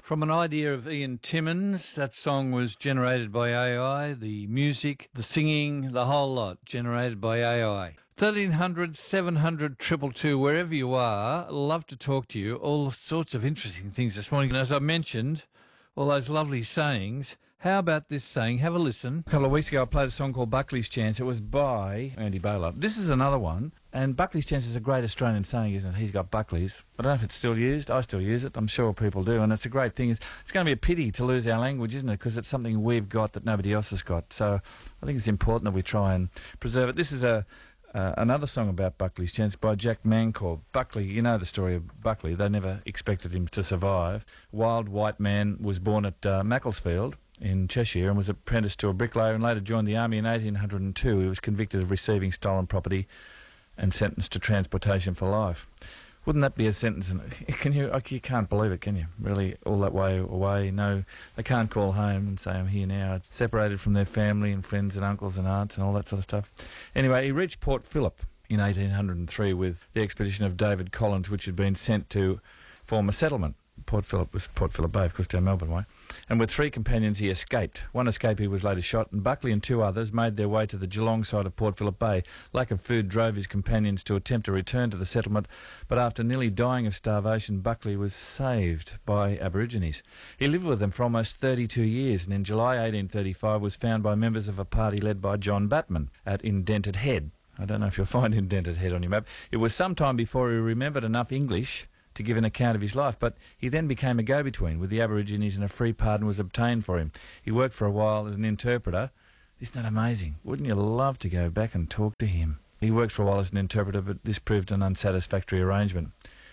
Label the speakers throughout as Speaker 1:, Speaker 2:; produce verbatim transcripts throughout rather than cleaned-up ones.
Speaker 1: From an idea of Ian Timmins, that song was generated by A I, the music, the singing, the whole lot generated by A I. thirteen hundred, seven hundred, two two two, wherever you are, love to talk to you. All sorts of interesting things this morning. And as I mentioned, all those lovely sayings. How about this saying? Have a listen. A couple of weeks ago I played a song called Buckley's Chance. It was by Andy Baylor. This is another one, and Buckley's Chance is a great Australian saying, isn't it? He's got Buckley's. I don't know if it's still used. I still use it. I'm sure people do, and it's a great thing. It's, it's going to be a pity to lose our language, isn't it? Because it's something we've got that nobody else has got. So I think it's important that we try and preserve it. This is a Uh, another song about Buckley's Chance by Jack Mancore. Buckley, you know the story of Buckley. They never expected him to survive. Wild white man was born at uh, Macclesfield in Cheshire and was apprenticed to a bricklayer and later joined the army in eighteen hundred two. He was convicted of receiving stolen property and sentenced to transportation for life. Wouldn't that be a sentence? Can you? You can't believe it, can you? Really, all that way away. No, they can't call home and say, I'm here now. It's separated from their family and friends and uncles and aunts and all that sort of stuff. Anyway, he reached Port Phillip in eighteen hundred three with the expedition of David Collins, which had been sent to form a settlement. Port Phillip was Port Phillip Bay, of course, down Melbourne way. And with three companions he escaped. One escapee was later shot, and Buckley and two others made their way to the Geelong side of Port Phillip Bay. Lack of food drove his companions to attempt to return to the settlement, but after nearly dying of starvation, Buckley was saved by Aborigines. He lived with them for almost thirty-two years, and in July eighteen thirty-five was found by members of a party led by John Batman at Indented Head. I don't know if you'll find Indented Head on your map. It was some time before he remembered enough English to give an account of his life, but he then became a go-between with the Aborigines and a free pardon was obtained for him. He worked for a while as an interpreter. Isn't that amazing? Wouldn't you love to go back and talk to him? He worked for a while as an interpreter, but this proved an unsatisfactory arrangement.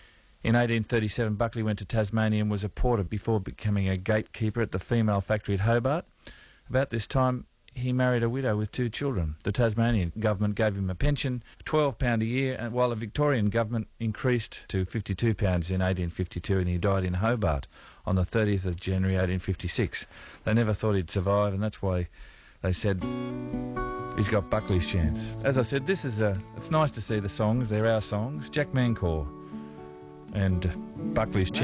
Speaker 1: In eighteen thirty-seven, Buckley went to Tasmania and was a porter before becoming a gatekeeper at the female factory at Hobart. About this time, he married a widow with two children. The Tasmanian government gave him a pension, twelve pounds a year, and while the Victorian government increased to fifty-two pounds in eighteen fifty-two, and he died in Hobart on the thirtieth of January eighteen fifty-six. They never thought he'd survive, and that's why they said he's got Buckley's Chance. As I said, this is a. It's nice to see the songs. They're our songs. Jack Mancore and Buckley's Chance.